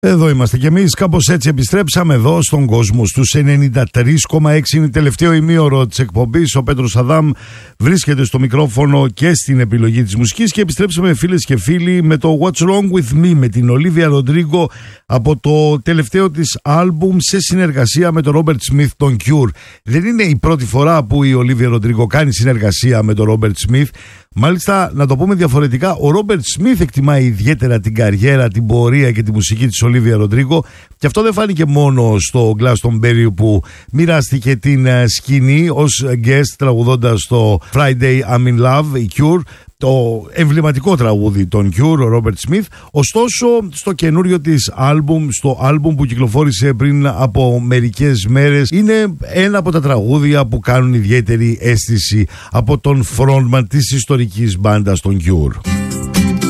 Εδώ είμαστε κι εμείς, κάπως έτσι επιστρέψαμε εδώ στον κόσμο στους 93,6. Είναι τελευταίο ημίωρο της εκπομπής. Ο Πέτρος Αδάμ βρίσκεται στο μικρόφωνο και στην επιλογή της μουσικής και επιστρέψαμε, φίλες και φίλοι, με το What's Wrong With Me, με την Ολίβια Ροντρίγκο, από το τελευταίο της άλμπουμ σε συνεργασία με τον Ρόμπερτ Σμιθ, τον Cure. Δεν είναι η πρώτη φορά που η Ολίβια Ροντρίγκο κάνει συνεργασία με τον Ρόμπερτ Σμιθ. Μάλιστα, να το πούμε διαφορετικά, ο Ρόμπερτ Σμιθ εκτιμάει ιδιαίτερα την καριέρα, την πορεία και τη μουσική της Ολίβια Ροντρίγκο, και αυτό δεν φάνηκε μόνο στο Glastonbury που μοιράστηκε την σκηνή ως guest τραγουδώντας το Friday I'm in Love, η Cure, το εμβληματικό τραγούδι των Cure, ο Ρόμπερτ Σμιθ. Ωστόσο, στο καινούριο της άλμπουμ, στο άλμπουμ που κυκλοφόρησε πριν από μερικές μέρες, είναι ένα από τα τραγούδια που κάνουν ιδιαίτερη αίσθηση από τον frontman της ιστορικής μπάντας των Cure.